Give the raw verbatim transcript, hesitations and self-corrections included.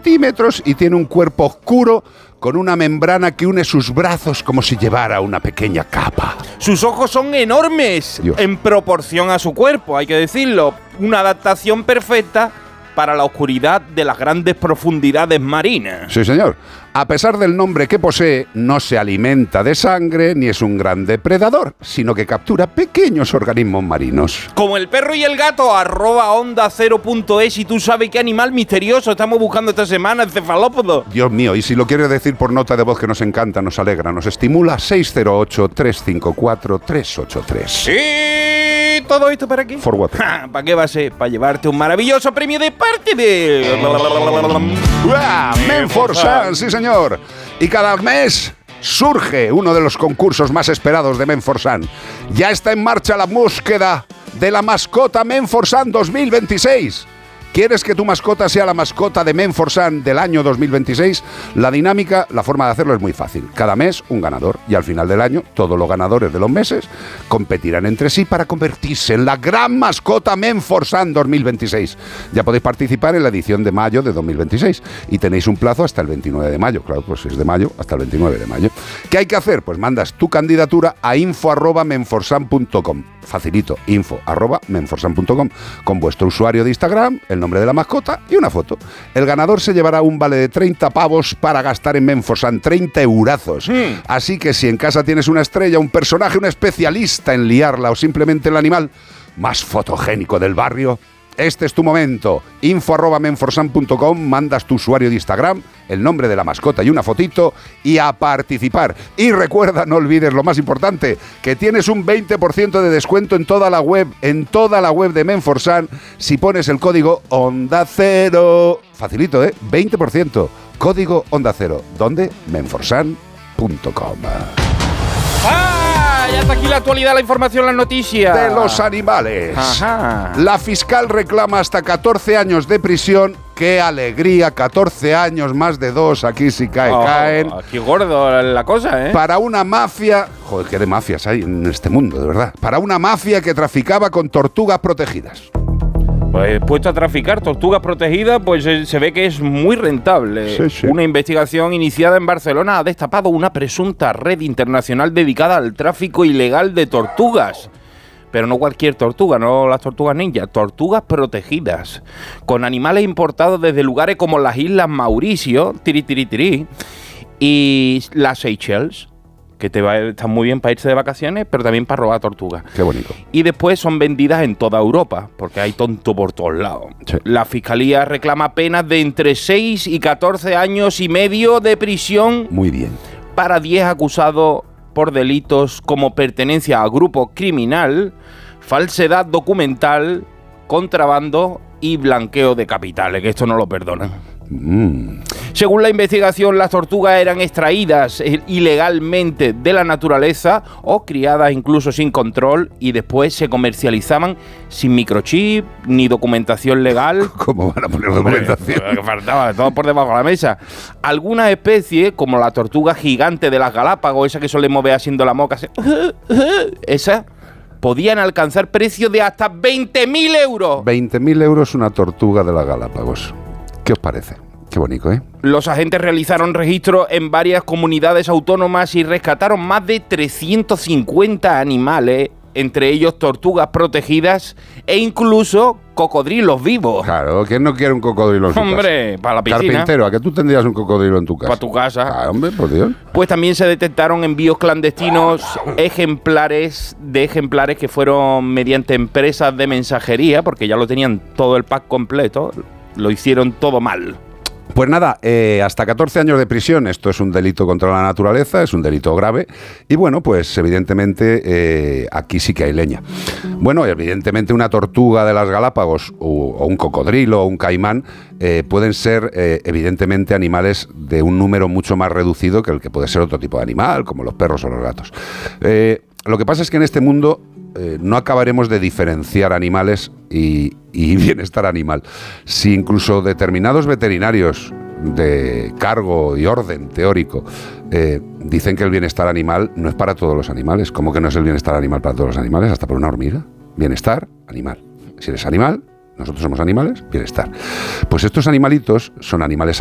centímetros y tiene un cuerpo oscuro con una membrana que une sus brazos como si llevara una pequeña capa. Sus ojos son enormes, Dios, en proporción a su cuerpo, hay que decirlo. Una adaptación perfecta para la oscuridad de las grandes profundidades marinas. Sí, señor. A pesar del nombre que posee, no se alimenta de sangre ni es un gran depredador, sino que captura pequeños organismos marinos. Como el perro y el gato, arroba onda cero punto es, y tú sabes qué animal misterioso estamos buscando esta semana, el cefalópodo. Dios mío, y si lo quieres decir por nota de voz, que nos encanta, nos alegra, nos estimula, seis cero ocho, tres cinco cuatro, tres ocho tres. Sí, todo esto para qué. For what? ¿Para qué va a ser? Para llevarte un maravilloso premio de parte de... Menforsan, sí señor. Y cada mes surge uno de los concursos más esperados de Menforsan. Ya está en marcha la búsqueda de la mascota Menforsan dos mil veintiséis. ¿Quieres que tu mascota sea la mascota de Menforsan del año dos mil veintiséis? La dinámica, la forma de hacerlo es muy fácil. Cada mes un ganador y al final del año todos los ganadores de los meses competirán entre sí para convertirse en la gran mascota Menforsan dos mil veintiséis. Ya podéis participar en la edición de mayo de dos mil veintiséis y tenéis un plazo hasta el veintinueve de mayo. Claro, pues es de mayo hasta el veintinueve de mayo. ¿Qué hay que hacer? Pues mandas tu candidatura a info arroba menforsan punto com. Facilito, info arroba menforsan punto com, con vuestro usuario de Instagram, el nombre de la mascota y una foto. El ganador se llevará un vale de treinta pavos para gastar en Menforsan, treinta eurazos. Mm. Así que si en casa tienes una estrella, un personaje, un especialista en liarla o simplemente el animal más fotogénico del barrio, este es tu momento. Info arroba menforsan punto com, mandas tu usuario de Instagram, el nombre de la mascota y una fotito y a participar. Y recuerda, no olvides lo más importante, que tienes un veinte por ciento de descuento en toda la web, en toda la web de Menforsan, si pones el código Onda Cero. Facilito, ¿eh? veinte por ciento. Código Onda Cero. ¿Dónde? menforsan punto com. ¡Ah! Ya está aquí la actualidad, la información, las noticias. De los animales. Ajá. La fiscal reclama hasta catorce años de prisión. ¡Qué alegría! catorce años más de dos. Aquí sí cae, oh, caen. Aquí gordo la cosa, ¿eh? Para una mafia... Joder, qué de mafias hay en este mundo, de verdad. Para una mafia que traficaba con tortugas protegidas. Pues puesto a traficar tortugas protegidas, pues eh, se ve que es muy rentable. Sí, sí. Una investigación iniciada en Barcelona ha destapado una presunta red internacional dedicada al tráfico ilegal de tortugas. Pero no cualquier tortuga, no las tortugas ninja, tortugas protegidas, con animales importados desde lugares como las Islas Mauricio, tiri, tiri, tiri, y las Seychelles, que te va, están muy bien para irse de vacaciones, pero también para robar tortugas. Qué bonito. Y después son vendidas en toda Europa, porque hay tonto por todos lados. Sí. La Fiscalía reclama penas de entre seis y catorce años y medio de prisión. Muy bien. Para diez acusados por delitos como pertenencia a grupo criminal, falsedad documental, contrabando y blanqueo de capitales, que esto no lo perdonan. Mm. Según la investigación, las tortugas eran extraídas ilegalmente de la naturaleza o criadas incluso sin control y después se comercializaban sin microchip ni documentación legal. ¿Cómo van a poner documentación? Hombre, faltaba todo por debajo de la mesa. Algunas especies, como la tortuga gigante de las Galápagos, esa que solemos ver haciendo la moca, esa podían alcanzar precios de hasta veinte mil euros. veinte mil euros una tortuga de las Galápagos. ¿Qué os parece? Qué bonito, ¿eh? Los agentes realizaron registros en varias comunidades autónomas y rescataron más de trescientos cincuenta animales, entre ellos tortugas protegidas e incluso cocodrilos vivos. Claro, ¿quién no quiere un cocodrilo en su Hombre, casa? para la piscina. Carpintero, ¿a que tú tendrías un cocodrilo en tu casa? Para tu casa. Ah, hombre, por Dios. Pues también se detectaron envíos clandestinos ejemplares de ejemplares que fueron mediante empresas de mensajería, porque ya lo tenían todo el pack completo, lo hicieron todo mal. Pues nada, eh, hasta catorce años de prisión. Esto es un delito contra la naturaleza, es un delito grave. Y bueno, pues evidentemente eh, aquí sí que hay leña. Bueno, evidentemente una tortuga de las Galápagos o, o un cocodrilo o un caimán eh, pueden ser eh, evidentemente animales de un número mucho más reducido que el que puede ser otro tipo de animal, como los perros o los gatos. Eh, lo que pasa es que en este mundo eh, no acabaremos de diferenciar animales y, y bienestar animal. Si incluso determinados veterinarios de cargo y orden teórico eh, dicen que el bienestar animal no es para todos los animales. ¿Cómo que no es el bienestar animal para todos los animales? Hasta para una hormiga. Bienestar animal. Si eres animal, nosotros somos animales, bienestar. Pues estos animalitos son animales